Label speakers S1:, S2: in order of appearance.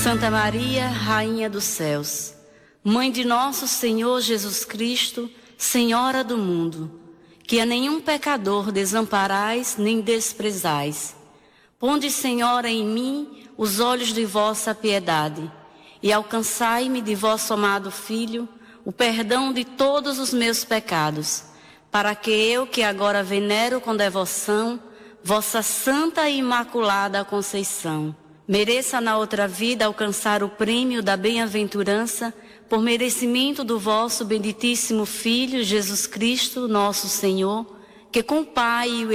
S1: Santa Maria, Rainha dos Céus, Mãe de nosso Senhor Jesus Cristo, Senhora do mundo, que a nenhum pecador desamparais nem desprezais. Ponde, Senhora, em mim os olhos de vossa piedade e alcançai-me de vosso amado Filho o perdão de todos os meus pecados, para que eu, que agora venero com devoção vossa Santa e Imaculada Conceição, mereça na outra vida alcançar o prêmio da bem-aventurança por merecimento do vosso benditíssimo Filho, Jesus Cristo, nosso Senhor, que com o Pai e o